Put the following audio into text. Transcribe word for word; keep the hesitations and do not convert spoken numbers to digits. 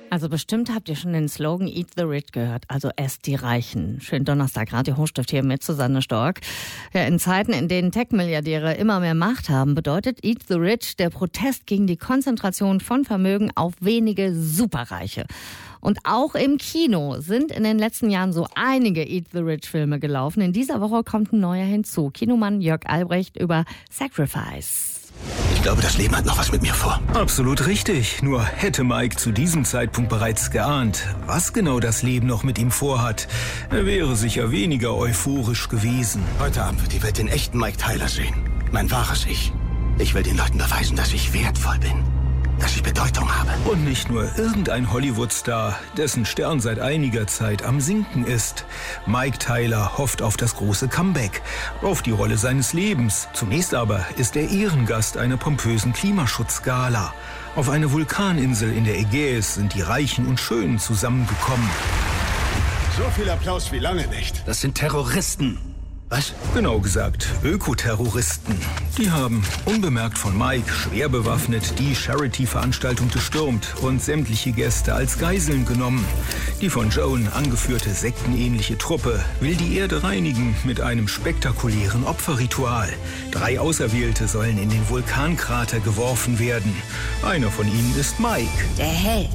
Also bestimmt habt ihr schon den Slogan Eat the Rich gehört, also esst die Reichen. Schönen Donnerstag, Radio Hochstift hier mit Susanne Stork. Ja, in Zeiten, in denen Tech-Milliardäre immer mehr Macht haben, bedeutet Eat the Rich der Protest gegen die Konzentration von Vermögen auf wenige Superreiche. Und auch im Kino sind in den letzten Jahren so einige Eat the Rich-Filme gelaufen. In dieser Woche kommt ein neuer hinzu. Kinomann Jörg Albrecht über Sacrifice. Ich glaube, das Leben hat noch was mit mir vor. Absolut richtig. Nur hätte Mike zu diesem Zeitpunkt bereits geahnt, was genau das Leben noch mit ihm vorhat, er wäre sicher weniger euphorisch gewesen. Heute Abend wird die Welt den echten Mike Tyler sehen. Mein wahres Ich. Ich will den Leuten beweisen, dass ich wertvoll bin. Dass ich Bedeutung habe. Und nicht nur irgendein Hollywood-Star, dessen Stern seit einiger Zeit am Sinken ist. Mike Tyler hofft auf das große Comeback, auf die Rolle seines Lebens. Zunächst aber ist er Ehrengast einer pompösen Klimaschutzgala. Auf einer Vulkaninsel in der Ägäis sind die Reichen und Schönen zusammengekommen. So viel Applaus wie lange nicht. Das sind Terroristen. Was? Genau gesagt, Ökoterroristen. Die haben, unbemerkt von Mike, schwer bewaffnet die Charity-Veranstaltung gestürmt und sämtliche Gäste als Geiseln genommen. Die von Joan angeführte sektenähnliche Truppe will die Erde reinigen mit einem spektakulären Opferritual. Drei Auserwählte sollen in den Vulkankrater geworfen werden. Einer von ihnen ist Mike. Der Held.